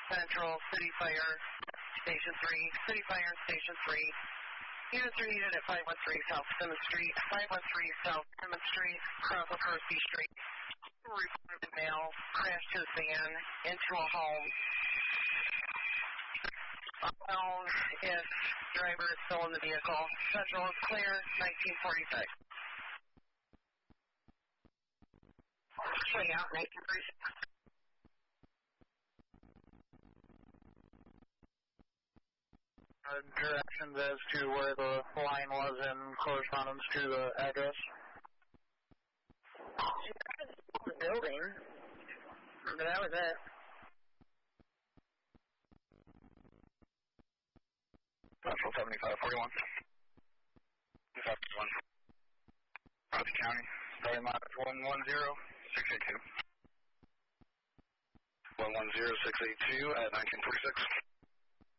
Central, City Fire, Station 3, City Fire, Station 3. Units are needed at 513 South Simmons Street, 513 South Simmons Street, across of Percy Street. Reported male crashed his van into a home. Unknown if driver is still in the vehicle. Central is clear, 1946. Swing out, 1946. Directions as to where the line was in correspondence to the address? The building. But that was it. Central 7541. 541. Rocky County. Starting line is 110682. 110682 at 1946.